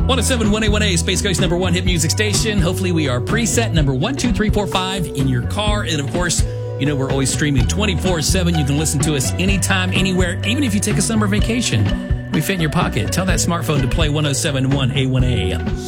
107.1A1A, Space Coast number one hit music station. Hopefully we are preset number 1, 2, 3, 4, 5 in your car. And of course, you know we're always streaming 24/7. You can listen to us anytime, anywhere, even if you take a summer vacation. We fit in your pocket. Tell that smartphone to play 107.1A1A.